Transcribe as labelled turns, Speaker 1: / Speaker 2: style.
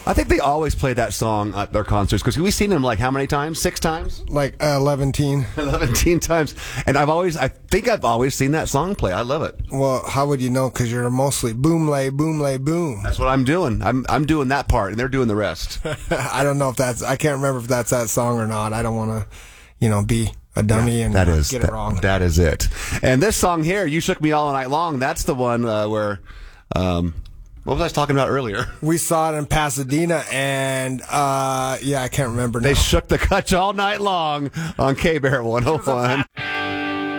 Speaker 1: I think they always play that song at their concerts because we've seen them like how many times? 6 times?
Speaker 2: Like 11.
Speaker 1: 11 times. And I think I've always seen that song play. I love it.
Speaker 2: Well, how would you know? Because you're mostly boom lay boom.
Speaker 1: That's what I'm doing. I'm doing that part, and they're doing the rest.
Speaker 2: I don't know if I can't remember if that's that song or not. I don't want to, be a dummy and get it wrong.
Speaker 1: That is it. And this song here, You Shook Me All Night Long, that's the one where, what was I talking about earlier?
Speaker 2: We saw it in Pasadena, and I can't remember now.
Speaker 1: They shook the Kutch all night long on K-Bear 101.